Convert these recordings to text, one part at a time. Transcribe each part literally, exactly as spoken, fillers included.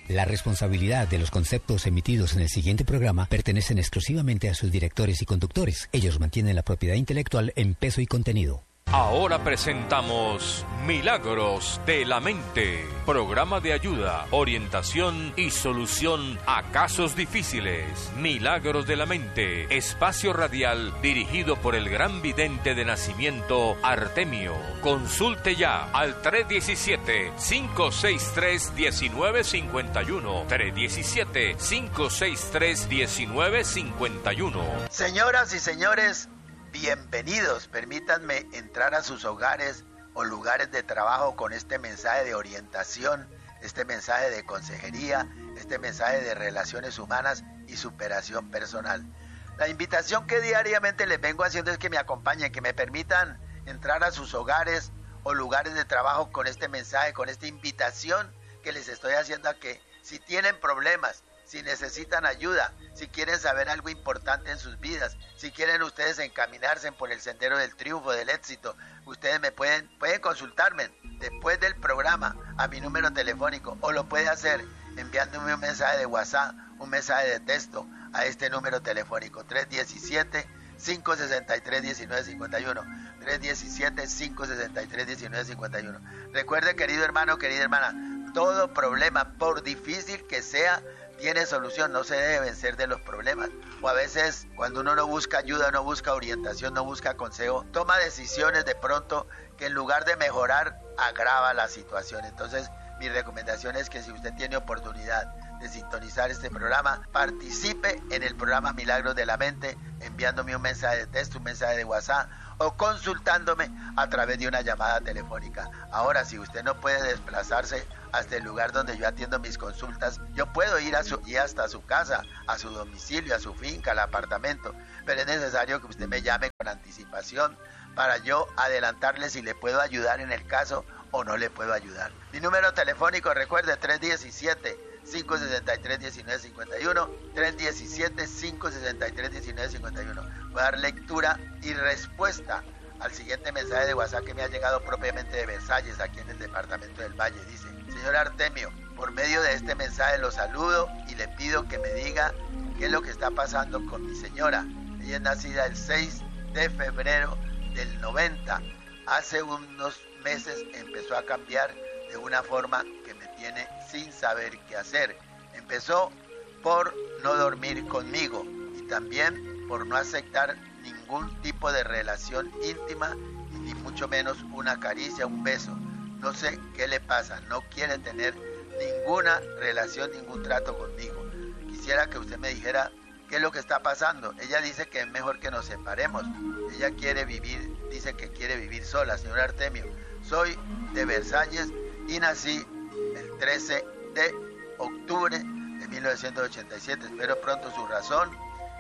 La responsabilidad de los conceptos emitidos en el siguiente programa pertenecen exclusivamente a sus directores y conductores. Ellos mantienen la propiedad intelectual en peso y contenido. Ahora presentamos Milagros de la Mente, programa de ayuda, orientación y solución a casos difíciles. Milagros de la Mente, espacio radial dirigido por el gran vidente de nacimiento Artemio. Consulte ya al tres uno siete, cinco seis tres, uno nueve cinco uno, tres uno siete, cinco seis tres, uno nueve cinco uno. Señoras y señores, bienvenidos. Permítanme entrar a sus hogares o lugares de trabajo con este mensaje de orientación, este mensaje de consejería, este mensaje de relaciones humanas y superación personal. La invitación que diariamente les vengo haciendo es que me acompañen, que me permitan entrar a sus hogares o lugares de trabajo con este mensaje, con esta invitación que les estoy haciendo a que si tienen problemas, si necesitan ayuda, si quieren saber algo importante en sus vidas, si quieren ustedes encaminarse por el sendero del triunfo, del éxito, ustedes me pueden, pueden consultarme después del programa a mi número telefónico, o lo puede hacer enviándome un mensaje de WhatsApp, un mensaje de texto a este número telefónico tres uno siete, cinco seis tres, uno nueve cinco uno, tres uno siete, cinco seis tres, uno nueve cinco uno. Recuerde, querido hermano, querida hermana, todo problema, por difícil que sea, tiene solución. No se debe vencer de los problemas. O a veces cuando uno no busca ayuda, no busca orientación, no busca consejo, toma decisiones de pronto que en lugar de mejorar, agrava la situación. Entonces mi recomendación es que si usted tiene oportunidad de sintonizar este programa, participe en el programa Milagros de la Mente, enviándome un mensaje de texto, un mensaje de WhatsApp o consultándome a través de una llamada telefónica. Ahora, si usted no puede desplazarse hasta el lugar donde yo atiendo mis consultas, yo puedo ir, a su, ir hasta su casa, a su domicilio, a su finca, al apartamento, pero es necesario que usted me llame con anticipación para yo adelantarle si le puedo ayudar en el caso o no le puedo ayudar. Mi número telefónico, recuerde, tres uno siete, cinco seis tres, uno nueve cinco uno, tres uno siete, cinco seis tres, uno nueve cinco uno. Voy a dar lectura y respuesta al siguiente mensaje de WhatsApp que me ha llegado propiamente de Versalles, aquí en el departamento del Valle. Dice: señor Artemio, por medio de este mensaje lo saludo y le pido que me diga qué es lo que está pasando con mi señora. Ella es nacida el seis de febrero del noventa. Hace unos meses empezó a cambiar de una forma que me tiene sin saber qué hacer. Empezó por no dormir conmigo y también por no aceptar ningún tipo de relación íntima y ni mucho menos una caricia, un beso. No sé qué le pasa, no quiere tener ninguna relación, ningún trato conmigo. Quisiera que usted me dijera qué es lo que está pasando. Ella dice que es mejor que nos separemos. Ella quiere vivir, dice que quiere vivir sola. Señor Artemio, soy de Versalles y nací el trece de octubre de mil novecientos ochenta y siete. Espero pronto su razón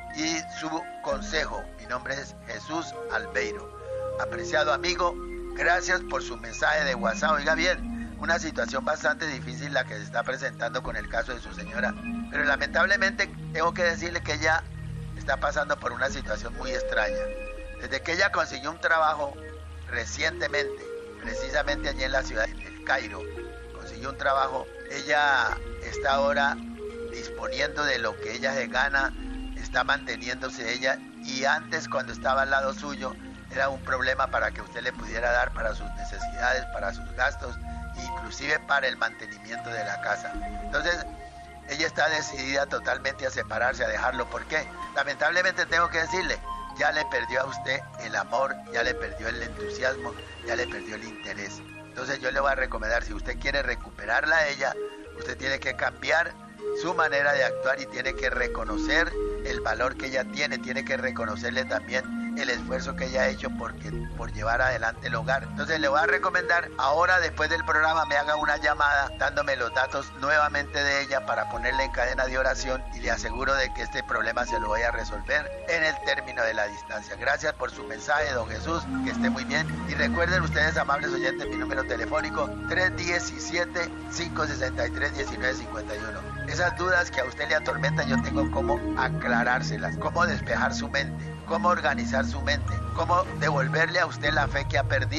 y su consejo. Mi nombre es Jesús Albeiro. Apreciado amigo, gracias por su mensaje de WhatsApp. Oiga bien, una situación bastante difícil la que se está presentando con el caso de su señora, pero lamentablemente tengo que decirle que ella está pasando por una situación muy extraña. Desde que ella consiguió un trabajo recientemente, precisamente allí en la ciudad del Cairo, consiguió un trabajo, ella está ahora disponiendo de lo que ella se gana, está manteniéndose ella, y antes, cuando estaba al lado suyo, era un problema para que usted le pudiera dar para sus necesidades, para sus gastos, inclusive para el mantenimiento de la casa. Entonces ella está decidida totalmente a separarse, a dejarlo. ¿Por qué? Lamentablemente tengo que decirle, ya le perdió a usted el amor, ya le perdió el entusiasmo, ya le perdió el interés. Entonces yo le voy a recomendar, si usted quiere recuperarla a ella, usted tiene que cambiar su manera de actuar y tiene que reconocer el valor que ella tiene, tiene que reconocerle también el esfuerzo que ella ha hecho porque, por llevar adelante el hogar. Entonces le voy a recomendar, ahora después del programa me haga una llamada dándome los datos nuevamente de ella para ponerle en cadena de oración, y le aseguro de que este problema se lo voy a resolver en el término de la distancia. Gracias por su mensaje, don Jesús, que esté muy bien, y recuerden ustedes, amables oyentes, mi número telefónico tres uno siete, cinco seis tres, uno nueve cinco uno. Esas dudas que a usted le atormentan, yo tengo cómo aclarárselas, cómo despejar su mente, cómo organizar su mente, cómo devolverle a usted la fe que ha perdido,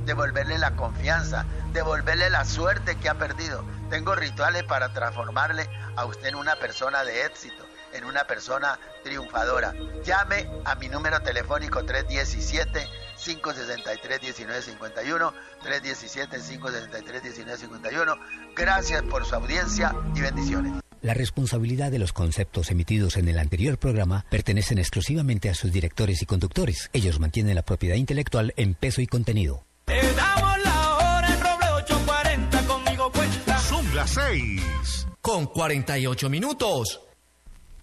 devolverle la confianza, devolverle la suerte que ha perdido. Tengo rituales para transformarle a usted en una persona de éxito, en una persona triunfadora. Llame a mi número telefónico tres uno siete, cinco seis tres, uno nueve cinco uno, tres uno siete, cinco seis tres, uno nueve cinco uno. Gracias por su audiencia y bendiciones. La responsabilidad de los conceptos emitidos en el anterior programa pertenecen exclusivamente a sus directores y conductores. Ellos mantienen la propiedad intelectual en peso y contenido. Te damos la hora en Roble ocho cuarenta, conmigo cuenta. Son las seis. Con cuarenta y ocho minutos.